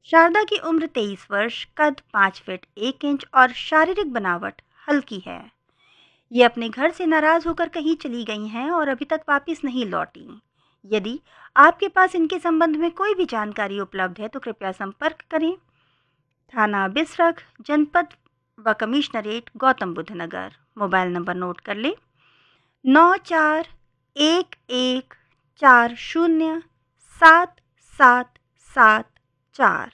शारदा की उम्र 23 वर्ष, कद 5 फीट 1 इंच और शारीरिक बनावट हल्की है। ये अपने घर से नाराज होकर कहीं चली गई हैं और अभी तक वापस नहीं लौटी। यदि आपके पास इनके संबंध में कोई भी जानकारी उपलब्ध है तो कृपया संपर्क करें। थाना बिसरख, जनपद व कमिश्नरेट गौतम बुद्ध नगर। मोबाइल नंबर नोट कर लें, 9411407774,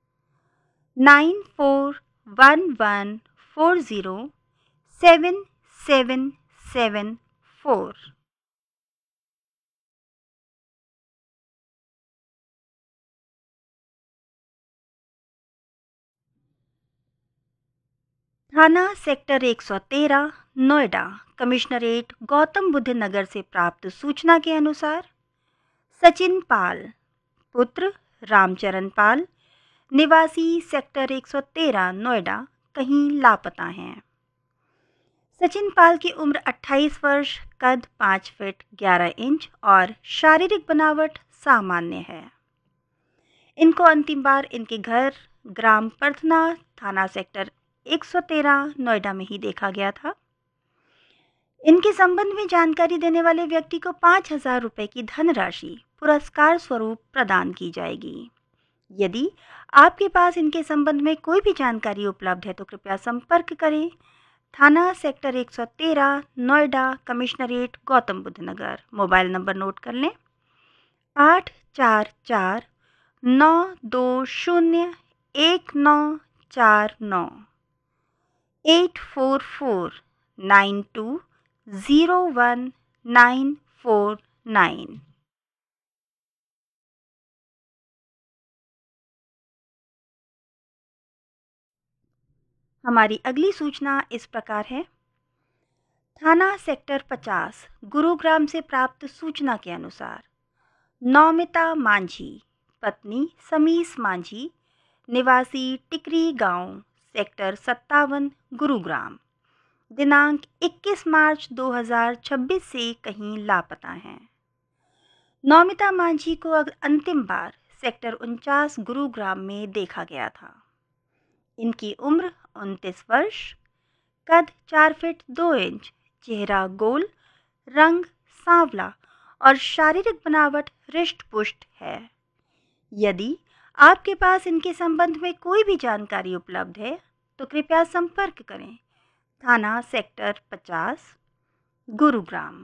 9411407774। थाना सेक्टर 113, नोएडा, कमिश्नरेट गौतम बुद्ध नगर से प्राप्त सूचना के अनुसार सचिन पाल पुत्र रामचरण पाल, निवासी सेक्टर 113, नोएडा, कहीं लापता हैं। सचिन पाल की उम्र 28 वर्ष, कद 5 फीट 11 इंच और शारीरिक बनावट सामान्य है। इनको अंतिम बार इनके घर ग्राम परथना, थाना सेक्टर 113, नोएडा में ही देखा गया था। इनके संबंध में जानकारी देने वाले व्यक्ति को 5,000 रुपये की धनराशि पुरस्कार स्वरूप प्रदान की जाएगी। यदि आपके पास इनके संबंध में कोई भी जानकारी उपलब्ध है तो कृपया संपर्क करें। थाना सेक्टर 113, नोएडा, कमिश्नरेट गौतम बुद्ध नगर। मोबाइल नंबर नोट कर लें, 844-920-1949, 844-9201-949। हमारी अगली सूचना इस प्रकार है। थाना सेक्टर 50, गुरुग्राम से प्राप्त सूचना के अनुसार नौमिता मांझी, पत्नी समीस मांझी, निवासी टिकरी गांव, सेक्टर 57, गुरुग्राम, दिनांक 21 मार्च 2026 से कहीं लापता हैं। नौमिता मांझी को अंतिम बार सेक्टर 49, गुरुग्राम में देखा गया था। इनकी उम्र 29 वर्ष, कद 4 फीट 2 इंच, चेहरा गोल, रंग सांवला और शारीरिक बनावट हृष्ट पुष्ट है। यदि आपके पास इनके संबंध में कोई भी जानकारी उपलब्ध है तो कृपया संपर्क करें। थाना सेक्टर 50, गुरुग्राम।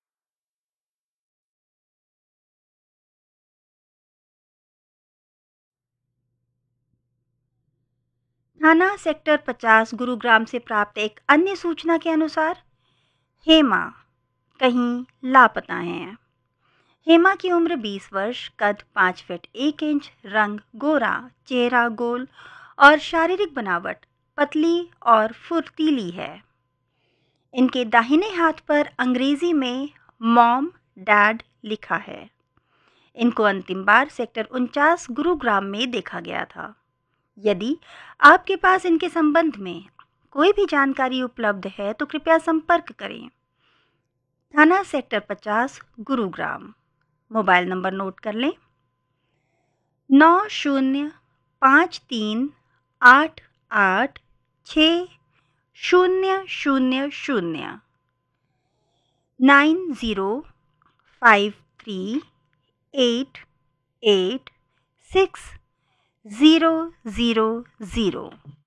थाना सेक्टर 50, गुरुग्राम से प्राप्त एक अन्य सूचना के अनुसार हेमा कहीं लापता हैं। हेमा की उम्र 20 वर्ष, कद 5 फीट 1 इंच, रंग गोरा, चेहरा गोल और शारीरिक बनावट पतली और फुर्तीली है। इनके दाहिने हाथ पर अंग्रेजी में मॉम डैड लिखा है। इनको अंतिम बार सेक्टर 49, गुरुग्राम में देखा गया था। यदि आपके पास इनके संबंध में कोई भी जानकारी उपलब्ध है तो कृपया संपर्क करें। थाना sector 50, Gurugram. Mobile number note कर लें, 9053886000, 9053886000।